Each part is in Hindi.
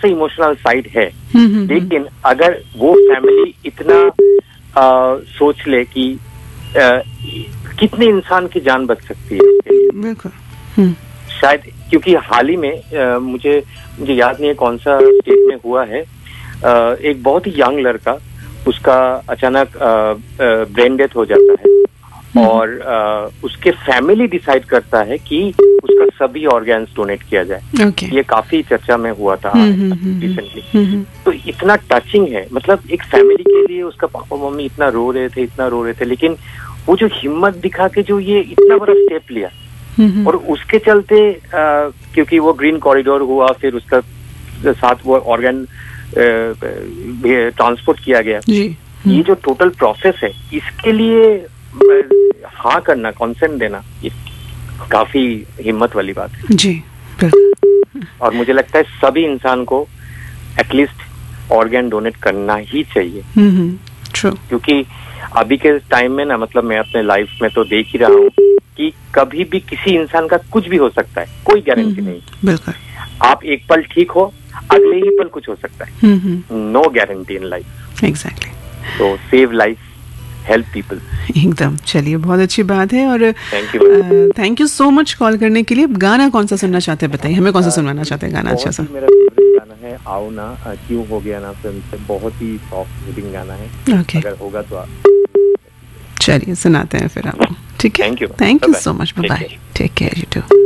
सा इमोशनल साइड है, लेकिन अगर वो फैमिली इतना सोच ले कि कितने इंसान की जान बच सकती है इसके लिए। बिल्कुल। शायद क्योंकि हाल ही में मुझे याद नहीं है कौन सा स्टेट में हुआ है, एक बहुत ही यंग लड़का, उसका अचानक ब्रेन डेथ हो जाता है और उसके फैमिली डिसाइड करता है कि उसका सभी ऑर्गन्स डोनेट किया जाए। ये काफी चर्चा में हुआ था रिसेंटली। तो इतना टचिंग है, मतलब एक फैमिली के लिए उसका पापा मम्मी इतना रो रहे थे, लेकिन वो जो हिम्मत दिखा के जो ये इतना बड़ा स्टेप लिया, और उसके चलते क्योंकि वो ग्रीन कॉरिडोर हुआ, फिर उसका साथ वो ऑर्गन ट्रांसपोर्ट किया गया। ये जो टोटल प्रोसेस है, इसके लिए हाँ करना, कॉन्सेंट देना, ये काफी हिम्मत वाली बात है जी। और मुझे लगता है सभी इंसान को एटलीस्ट ऑर्गन डोनेट करना ही चाहिए। क्योंकि अभी के टाइम में ना, मतलब मैं अपने लाइफ में तो देख ही रहा हूँ कि कभी भी किसी इंसान का कुछ भी हो सकता है, कोई गारंटी नहीं। बिल्कुल। आप एक पल ठीक हो, अगले ही पल कुछ हो सकता है। No guarantee in life. Exactly. तो सेव लाइफ, हेल्प पीपल। एकदम। चलिए, बहुत अच्छी बात है और thank you so much call करने के लिए। गाना कौन सा सुनना चाहते हैं बताइए, हमें कौन सा सुनवाना चाहते हैं गाना? अच्छा सा मेरा फेवरेट गाना है आओ ना क्यों हो गया ना फिल्म से, बहुत ही सॉफ्ट रीडिंग गाना है। अगर होगा तो आप चलिए सुनाते हैं फिर आपको। ठीक है, thank you so much, bye bye, take care you to.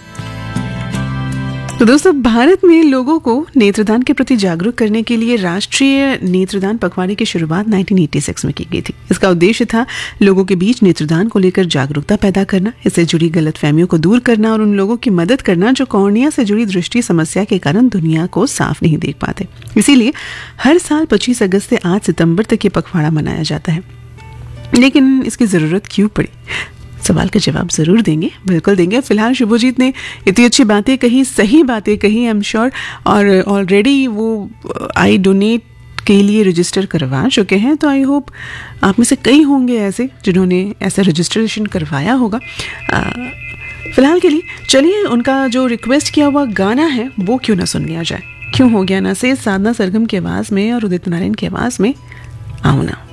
तो दोस्तों, भारत में लोगों को नेत्रदान के प्रति जागरूक करने के लिए राष्ट्रीय नेत्रदान पखवाड़े की शुरुआत 1986 में की गई थी। इसका उद्देश्य था लोगों के बीच नेत्रदान को लेकर जागरूकता पैदा करना, इससे जुड़ी गलतफहमियों को दूर करना और उन लोगों की मदद करना जो कॉर्निया से जुड़ी दृष्टि समस्या के कारण दुनिया को साफ नहीं देख पाते। इसीलिए हर साल 25 अगस्त से 8 सितंबर तक ये पखवाड़ा मनाया जाता है। लेकिन इसकी जरूरत क्यों पड़ी? सवाल का जवाब जरूर देंगे, बिल्कुल देंगे। फिलहाल शुभजीत ने इतनी अच्छी बातें कही, सही बातें कही, आई एम श्योर, और ऑलरेडी वो आई डोनेट के लिए रजिस्टर करवा चुके हैं। तो आई होप आप में से कई होंगे ऐसे जिन्होंने ऐसा रजिस्ट्रेशन करवाया होगा। फिलहाल के लिए चलिए उनका जो रिक्वेस्ट किया हुआ गाना है वो क्यों ना सुन लिया जाए। क्यों हो गया ना से साधना सरगम की आवाज़ में और उदित नारायण की आवाज़ में आओ ना।